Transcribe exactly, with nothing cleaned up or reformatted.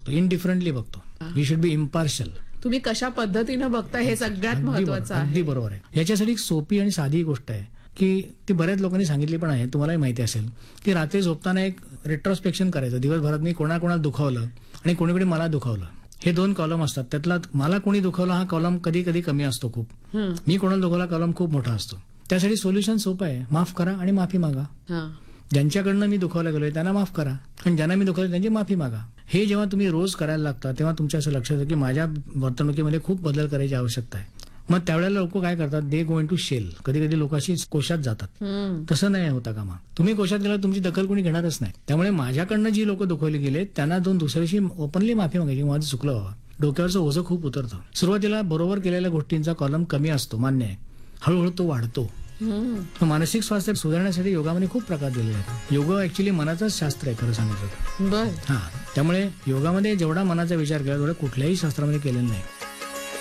बघतो, इनडिफरंटली बघतो. We should be impartial. तुम्ही कशा पद्धतीनं बघता हे सगळ्यात अगदी महत्वाचं बरोबर, अगदी आहे. बरोबर आहे. याच्यासाठी एक सोपी आणि साधी गोष्ट आहे की ती बऱ्याच लोकांनी सांगितली पण आहे, तुम्हालाही माहिती असेल की रात्री झोपताना एक रेट्रोस्पेक्शन करायचं. दिवसभरात मी कोणाकोणाला दुखावलं आणि कोणी कोणी मला दुखावलं, हे दोन कॉलम असतात. त्यातला मला कोणी दुखावलं हा कॉलम कधी कधी कमी असतो खूप, हं. मी कोणाला दुखावला कॉलम खूप मोठा असतो. त्यासाठी सोल्युशन सोपं आहे, माफ करा आणि माफी मागा. हां. ज्यांच्याकडनं मी दुखावलं गेलोय त्यांना माफ करा आणि ज्यांना मी दुखावलं त्यांची माफी मागा. हे जेव्हा तुम्ही रोज करायला लागता तेव्हा तुमच्या असं लक्षात येतं की माझ्या वर्तणुकीमध्ये खूप बदल करायची आवश्यकता आहे. मग त्यावेळेला लोक काय करतात, दे गो इन टू शेल. कधी कधी लोक अशी कोशात जातात. हं. तसं नाही होता कामा. तुम्ही कोशात गेला तुमची दखल कोणी घेणारच नाही. त्यामुळे माझ्याकडनं जी लोक दुखवली गेले त्यांना दोन दुसऱ्याशी ओपनली माफी मागायची, माझं चुकलं व्हावं. डोक्यावरचं ओझं खूप उतरतं. सुरुवातीला बरोबर केलेल्या गोष्टींचा कॉलम कमी असतो, मान्य आहे. हळूहळू तो वाढतो. हं. मानसिक स्वास्थ्य सुधारण्यासाठी योगामध्ये खूप प्रकार दिलेले आहेत. योग ऍक्च्युली मनाचंच शास्त्र आहे खरं सांगितलं तर. बर. हा, त्यामुळे योगामध्ये जेवढा मनाचा विचार केला तेवढा कुठल्याही शास्त्रामध्ये केलेला नाही.